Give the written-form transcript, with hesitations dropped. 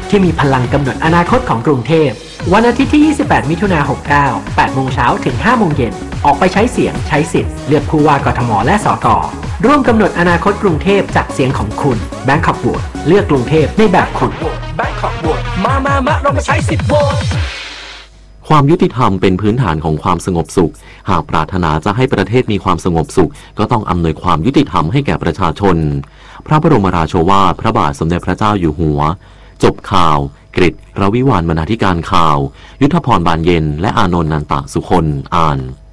ที่มีพลังกำหนดอนาคตของกรุงเทพวันอาทิตย์ที่ 28 มิถุนายน 69 8 โมงเช้าถึง 5 โมงเย็นออกไปใช้เสียงใช้สิทธิ์เลือกผู้ว่ากทมและสกร่วมกำหนดอนาคตกรุงเทพจากเสียงของคุณ Bangkok Vote เลือกกรุงเทพในแบบคุณ Bangkok Vote มาเรามาใช้สิทธิ์โหวตความยุติธรรมเป็นพื้นฐานของความสงบสุขหากปรารถนาจะให้ประเทศมีความสงบสุขก็ต้องอำนวยความยุติธรรมให้แก่ประชาชนพระบรมราโชวาทพระบาทสมเด็จพระเจ้าอยู่หัวจบข่าวกฤษ รวิวรรณบรรณาธิการข่าวยุทธพรบานเย็นและอานนท์นันตะสุคนอ่าน